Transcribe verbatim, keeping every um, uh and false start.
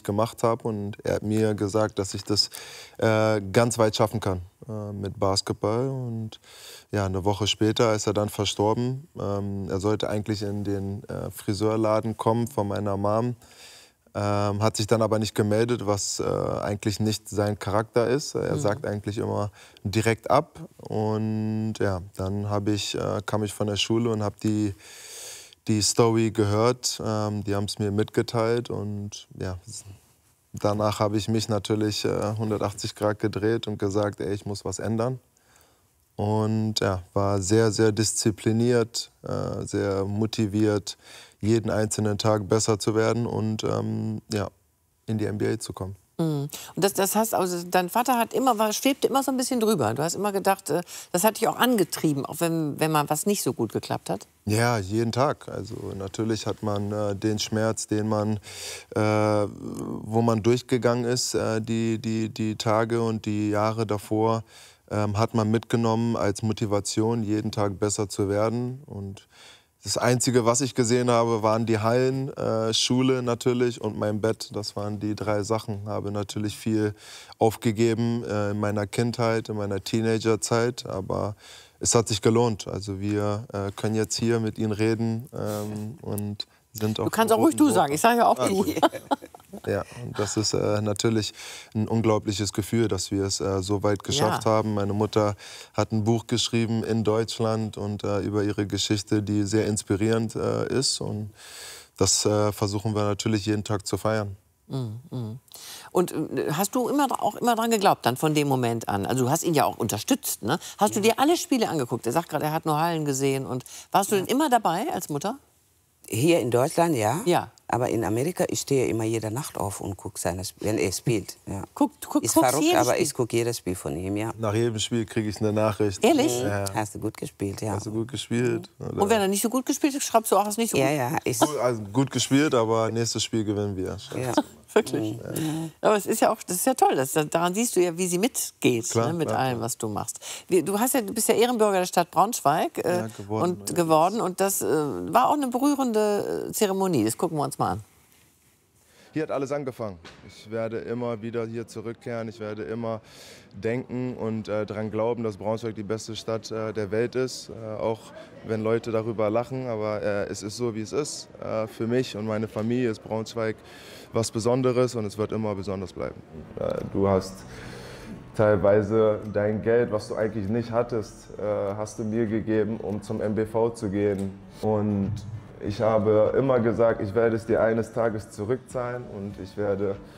gemacht habe. Und er hat mir gesagt, dass ich das äh, ganz weit schaffen kann äh, mit Basketball. Und ja, eine Woche später ist er dann verstorben. Ähm, er sollte eigentlich in den äh, Friseurladen kommen von meiner Mom. Ähm, hat sich dann aber nicht gemeldet, was äh, eigentlich nicht sein Charakter ist. Er Mhm. sagt eigentlich immer direkt ab. Und ja, dann hab ich, äh, kam ich von der Schule und habe die, die Story gehört. Ähm, die haben es mir mitgeteilt. Und ja, danach habe ich mich natürlich äh, hundertachtzig Grad gedreht und gesagt, ey, ich muss was ändern. Und ja, war sehr, sehr diszipliniert, äh, sehr motiviert, jeden einzelnen Tag besser zu werden und ähm, ja, in die N B A zu kommen. Mhm. Und das, das heißt, also, dein Vater hat immer, war, schwebte immer so ein bisschen drüber. Du hast immer gedacht, äh, das hat dich auch angetrieben, auch wenn, wenn mal was nicht so gut geklappt hat? Ja, jeden Tag. Also natürlich hat man äh, den Schmerz, den man, äh, wo man durchgegangen ist, äh, die, die, die Tage und die Jahre davor, ähm, hat man mitgenommen als Motivation, jeden Tag besser zu werden. Und das Einzige, was ich gesehen habe, waren die Hallen, äh, Schule natürlich und mein Bett. Das waren die drei Sachen. Ich habe natürlich viel aufgegeben äh, in meiner Kindheit, in meiner Teenagerzeit, aber es hat sich gelohnt. Also wir äh, können jetzt hier mit Ihnen reden ähm, und sind auch. Du kannst auch ruhig du sagen. Ich sage ja auch du. Ja, und das ist äh, natürlich ein unglaubliches Gefühl, dass wir es äh, so weit geschafft Ja. haben. Meine Mutter hat ein Buch geschrieben in Deutschland und äh, über ihre Geschichte, die sehr inspirierend äh, ist. Und das äh, versuchen wir natürlich jeden Tag zu feiern. Mhm, mhm. Und äh, hast du immer, auch immer dran geglaubt, dann von dem Moment an? Also du hast ihn ja auch unterstützt, ne? Hast du dir alle Spiele angeguckt? Er sagt gerade, er hat nur Hallen gesehen. Und warst du denn immer dabei als Mutter? Hier in Deutschland, ja. Ja. Aber in Amerika, ich stehe immer jede Nacht auf und gucke seine Sp wenn er spielt. Ja. Guck, du guck, Ist guckst verrückt, jedes aber Spiel? ich gucke jedes Spiel von ihm, ja. Nach jedem Spiel kriege ich eine Nachricht. Ehrlich? Ja. Hast du gut gespielt, ja. Hast du gut gespielt? Oder? Und wenn er nicht so gut gespielt hat, schreibst du auch, hast nicht so Ja, gut. ja. Ich, Gut, also gut gespielt, aber nächstes Spiel gewinnen wir. ja. Wirklich. Ja. Aber es ist ja auch, das ist ja toll. Das, daran siehst du ja, wie sie mitgeht, Klar, ne, mit klar, allem, klar. was du machst. Wie, du, hast ja, du bist ja Ehrenbürger der Stadt Braunschweig äh, Ja, geworden, und ja. geworden. Und das äh, war auch eine berührende äh, Zeremonie. Das gucken wir uns mal an. Hier hat alles angefangen. Ich werde immer wieder hier zurückkehren. Ich werde immer denken und äh, daran glauben, dass Braunschweig die beste Stadt äh, der Welt ist. Äh, auch wenn Leute darüber lachen. Aber äh, es ist so, wie es ist. Äh, für mich und meine Familie ist Braunschweig was Besonderes und es wird immer besonders bleiben. Äh, du hast teilweise dein Geld, was du eigentlich nicht hattest, äh, hast du mir gegeben, um zum M B V zu gehen. Und ich habe immer gesagt, ich werde es dir eines Tages zurückzahlen und ich werde